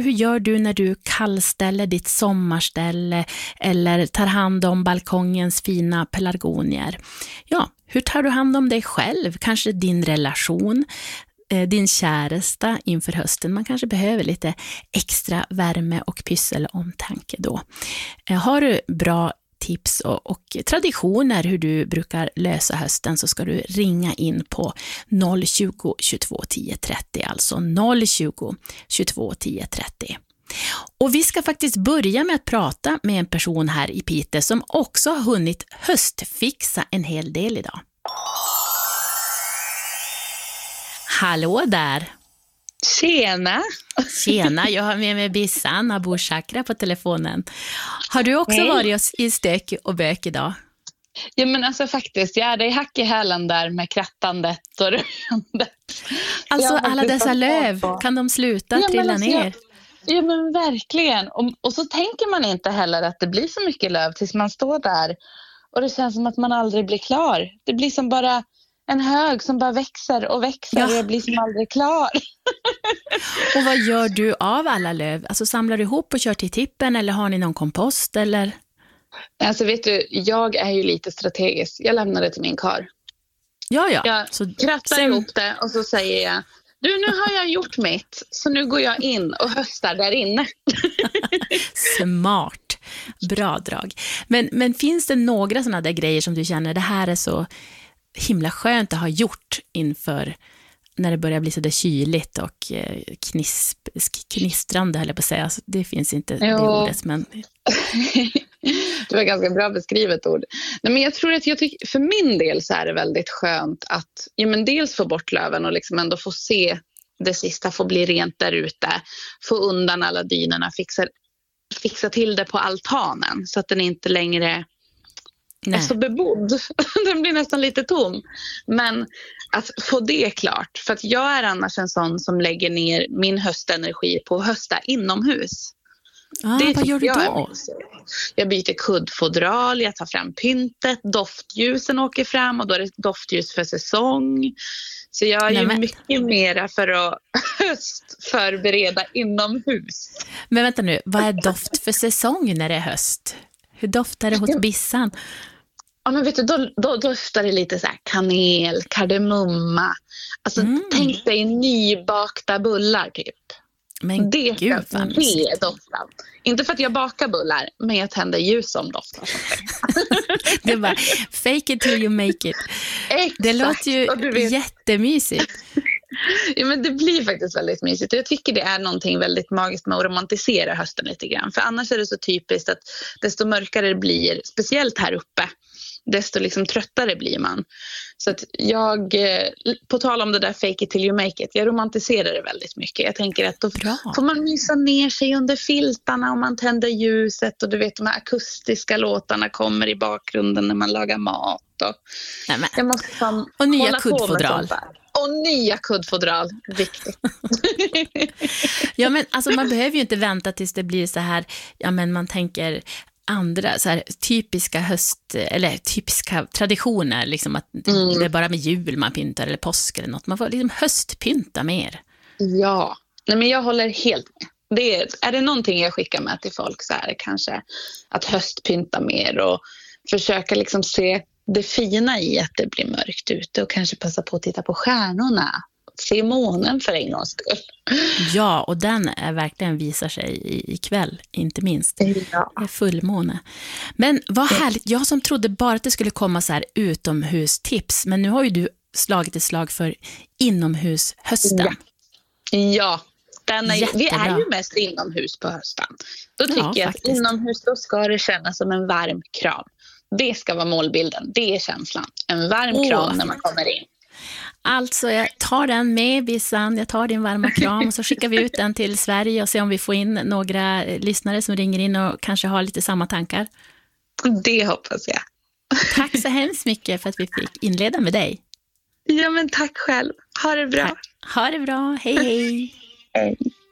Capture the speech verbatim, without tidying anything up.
hur gör du när du kallställer ditt sommarställe eller tar hand om balkongens fina pelargonier? Ja, hur tar du hand om dig själv? Kanske din relation, din käresta inför hösten. Man kanske behöver lite extra värme och pyssel och omtanke då. Har du bra tips och, och traditioner hur du brukar lösa hösten, så ska du ringa in på noll tjugo, tjugotvå, tio trettio, alltså noll tjugo, tjugotvå, tio trettio. Och vi ska faktiskt börja med att prata med en person här i Piteå som också har hunnit höstfixa en hel del idag. Hallå där! Tjena! Tjena, jag har med mig Bissan Abu Chakra på telefonen. Har du också Hej. varit i stök och bök idag? Ja, men alltså faktiskt, jag är i hack i hälen där med krattandet och röjandet. Alltså alla dessa löv, på. kan de sluta ja, trilla alltså, ner? Jag, ja men verkligen, och, och så tänker man inte heller att det blir så mycket löv tills man står där. Och det känns som att man aldrig blir klar. Det blir som bara en hög som bara växer och växer ja. och jag blir som aldrig klar. Och vad gör du av alla löv? Alltså samlar du ihop och kör till tippen eller har ni någon kompost eller? Alltså vet du, jag är ju lite strategisk. Jag lämnar det till min kar. Ja, ja. Jag så krattar sen... ihop det och så säger jag, du nu har jag gjort mitt så nu går jag in och höstar där inne. Smart. Bra drag. Men, men finns det några sådana där grejer som du känner, det här är så himla skönt att ha gjort inför när det börjar bli så där kyligt och knisp, knistrande höll jag på att säga. Alltså, det finns inte jo. det ordet, men... Det var ganska bra beskrivet ord. Nej, men jag tror att jag tycker, för min del så är det väldigt skönt att ja, men dels få bort löven och liksom ändå få se det sista få bli rent där ute. Få undan alla dynorna, fixa, fixa till det på altanen så att den inte längre... Nej. Är så bebodd. Den blir nästan lite tom. Men att få det klart. För att jag är annars en sån som lägger ner min höstenergi på att hösta inomhus. Ah, det vad gör du då? Jag byter kuddfodral, jag tar fram pyntet, doftljusen åker fram och då är det doftljus för säsong. Så jag är ju men... mycket mera för att höstförbereda inomhus. Men vänta nu, vad är doft för säsong när det är höst? Hur doftar det hos Bissan? Ja, men vet du, då, då doftar det lite så här kanel, kardemumma. Alltså, mm. tänk dig nybakta bullar typ. Men det gud, det doftar. Inte för att jag bakar bullar, men jag tänder ljus som doftar. Det är bara, fake it till you make it. Exakt. Det låter ju vet... jättemysigt. Ja, men det blir faktiskt väldigt mysigt. Jag tycker det är någonting väldigt magiskt med att romantisera hösten lite grann. För annars är det så typiskt att desto mörkare det blir, speciellt här uppe, desto liksom tröttare blir man. Så att jag, på tal om det där fake it till you make it, jag romantiserar det väldigt mycket. Jag tänker att då Bra. får man mysa ner sig under filtarna och man tänder ljuset och du vet de här akustiska låtarna kommer i bakgrunden när man lagar mat. Och, Nej, jag måste fan och nya kuddfodral. Och nya kuddfodral, viktigt. Ja, men alltså man behöver ju inte vänta tills det blir så här, ja men man tänker andra så här typiska höst eller typiska traditioner liksom att mm. det är bara med jul man pyntar eller påsk eller något. Man får liksom höstpynta mer. Ja, nej men jag håller helt med. Det är, är det någonting jag skickar med till folk så är det kanske att höstpynta mer och försöka liksom se det fina i att det blir mörkt ute och kanske passa på att titta på stjärnorna. Se månen för en gångs skull. Ja, och den är verkligen visar sig i, ikväll, inte minst. Ja. Det är fullmåne. Men vad härligt, jag som trodde bara att det skulle komma så här utomhustips, men nu har ju du slagit ett slag för inomhushösten. Ja, ja. Den är, vi är ju mest inomhus på hösten. Då tycker ja, jag att inomhus då ska det kännas som en varm kram. Det ska vara målbilden, det är känslan. En varm Åh, kram när man kommer in. Alltså jag tar den med Bissan, jag tar din varma kram och så skickar vi ut den till Sverige och ser om vi får in några lyssnare som ringer in och kanske har lite samma tankar. Det hoppas jag. Tack så hemskt mycket för att vi fick inleda med dig. Ja men tack själv, ha det bra. Ha det bra, hej hej. Hej.